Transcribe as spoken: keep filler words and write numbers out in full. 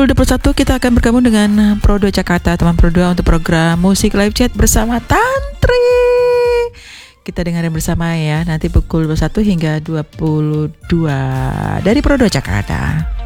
pukul dua puluh satu kita akan bergabung dengan Pro dua Jakarta, teman Pro dua, untuk program musik live chat bersama Tantri. Kita dengerin bersama ya, nanti pukul dua puluh satu hingga dua puluh dua dari Pro dua Jakarta.